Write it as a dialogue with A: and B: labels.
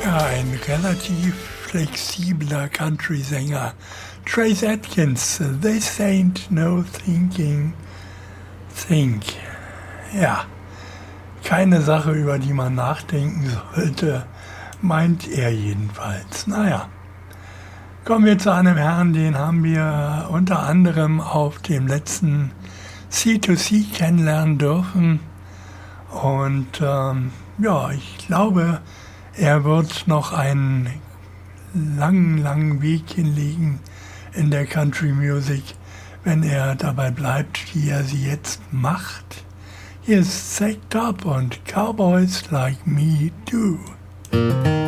A: Ja, ein relativ flexibler Country-Sänger. Trace Atkins, This Ain't No Thinking Think. Ja, keine Sache, über die man nachdenken sollte, meint er jedenfalls. Naja, kommen wir zu einem Herrn, den haben wir unter anderem auf dem letzten C2C kennenlernen dürfen. Und ja, ich glaube, er wird noch einen langen Weg hinlegen in der Country Music, wenn er dabei bleibt, wie er sie jetzt macht. Hier ist Zack Top und Cowboys Like Me Do.